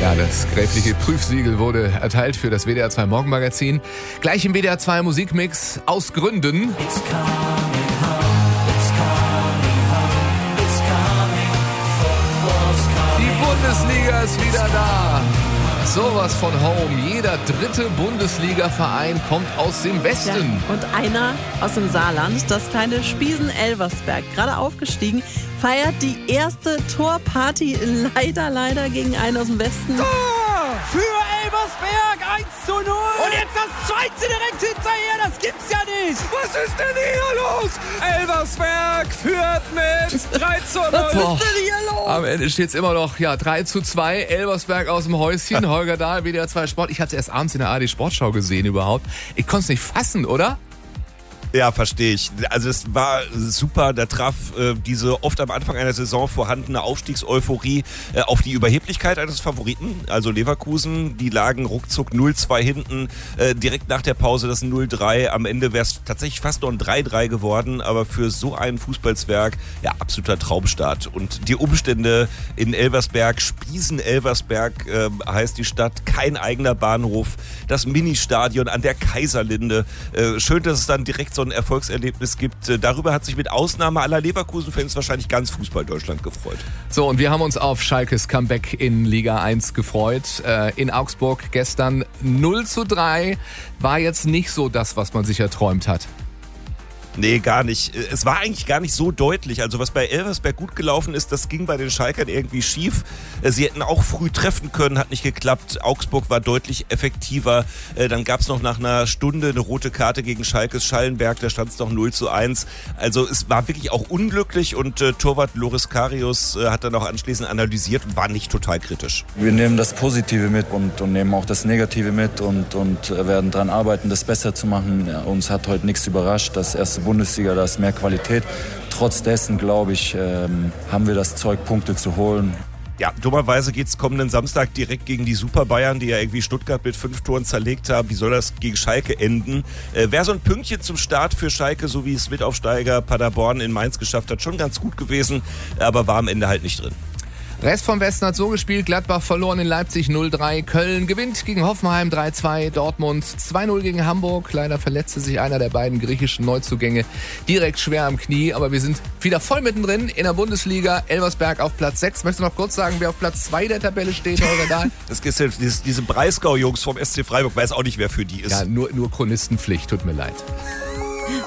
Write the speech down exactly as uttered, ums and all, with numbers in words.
Ja, das gräfliche Prüfsiegel wurde erteilt für das W D R zwei Morgenmagazin. Gleich im W D R zwei Musikmix aus Gründen. Die Bundesliga ist wieder da. Sowas von Home. Jeder dritte Bundesliga-Verein kommt aus dem Westen. Ja, und einer aus dem Saarland, das kleine Spiesen-Elversberg, gerade aufgestiegen, feiert die erste Torparty leider, leider gegen einen aus dem Westen. Tor für Elversberg, eins zu null. Und jetzt das zweite direkt hinterher, das gibt's ja nicht. Was ist denn hier los? Elversberg führt mit drei zu null. Was ist denn hier los? Am Ende steht es immer noch ja, drei zu zwei. Elversberg aus dem Häuschen. Holger Dahl, W D R zwei Sport. Ich hatte es erst abends in der A R D Sportschau gesehen überhaupt. Ich konnte es nicht fassen, oder? Ja, verstehe ich. Also es war super, da traf äh, diese oft am Anfang einer Saison vorhandene Aufstiegseuphorie äh, auf die Überheblichkeit eines Favoriten, also Leverkusen. Die lagen ruckzuck null zwei hinten, äh, direkt nach der Pause das null drei. Am Ende wäre es tatsächlich fast noch ein drei drei geworden, aber für so ein Fußballzwerg, ja, absoluter Traumstart. Und die Umstände in Elversberg, Spiesen-Elversberg äh, heißt die Stadt, kein eigener Bahnhof, das Ministadion an der Kaiserlinde. Äh, schön, dass es dann direkt so ein Erfolgserlebnis gibt. Darüber hat sich mit Ausnahme aller Leverkusen-Fans wahrscheinlich ganz Fußball-Deutschland gefreut. So, und wir haben uns auf Schalkes Comeback in Liga eins gefreut. Äh, in Augsburg gestern null zu drei. War jetzt nicht so das, was man sich erträumt hat. Nee, gar nicht. Es war eigentlich gar nicht so deutlich. Also was bei Elversberg gut gelaufen ist, das ging bei den Schalkern irgendwie schief. Sie hätten auch früh treffen können, hat nicht geklappt. Augsburg war deutlich effektiver. Dann gab es noch nach einer Stunde eine rote Karte gegen Schalkes Schallenberg. Da stand es noch null zu eins. Also es war wirklich auch unglücklich und äh, Torwart Loris Karius äh, hat dann auch anschließend analysiert und war nicht total kritisch. Wir nehmen das Positive mit und, und nehmen auch das Negative mit und, und werden daran arbeiten, das besser zu machen. Ja, uns hat heute nichts überrascht. Das erste Bundesliga, da ist mehr Qualität. Trotz dessen, glaube ich, ähm, haben wir das Zeug, Punkte zu holen. Ja, dummerweise geht es kommenden Samstag direkt gegen die Super Bayern, die ja irgendwie Stuttgart mit fünf Toren zerlegt haben. Wie soll das gegen Schalke enden? Äh, Wäre so ein Pünktchen zum Start für Schalke, so wie es Mitaufsteiger Paderborn in Mainz geschafft hat, schon ganz gut gewesen, aber war am Ende halt nicht drin. Rest vom Westen hat so gespielt, Gladbach verloren in Leipzig null drei, Köln gewinnt gegen Hoffenheim drei zwei, Dortmund zwei null gegen Hamburg. Leider verletzte sich einer der beiden griechischen Neuzugänge direkt schwer am Knie, aber wir sind wieder voll mittendrin in der Bundesliga. Elversberg auf Platz sechs. Möchtest du noch kurz sagen, wer auf Platz zwei der Tabelle steht, Holger Dahl? Das ist ja diese Breisgau-Jungs vom S C Freiburg, weiß auch nicht, wer für die ist. Ja, nur, nur Chronistenpflicht, tut mir leid.